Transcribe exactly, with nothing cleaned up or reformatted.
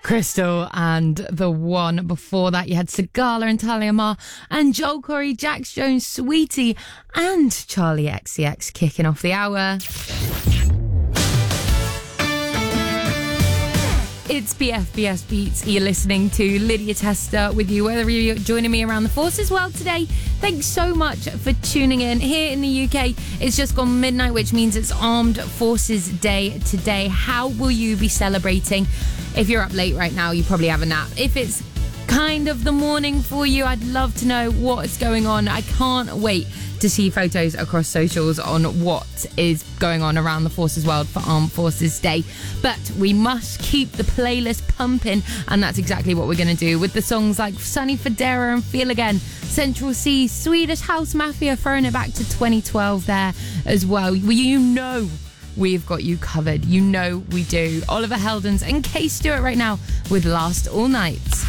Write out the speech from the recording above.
Crystal, and the one before that you had Sigala and Talia Mar and Joel Corey, Jax Jones, Sweetie and Charlie X C X kicking off the hour. It's B F B S Beats. You're listening to Lydia Tester with you, whether you're joining me around the Forces world today. Thanks so much for tuning in. Here in the U K, it's just gone midnight, which means it's Armed Forces Day today. How will you be celebrating? If you're up late right now, you probably have a nap. If it's kind of the morning for you, I'd love to know what's going on. I can't wait to see photos across socials on what is going on around the Forces world for Armed Forces Day. But we must keep the playlist pumping, and that's exactly what we're going to do with the songs like Sunny Federa and Feel Again, Central C, Swedish House Mafia, throwing it back to twenty twelve there as well. You know we've got you covered. You know we do. Oliver Heldens and Kay Stewart right now with Last All Night.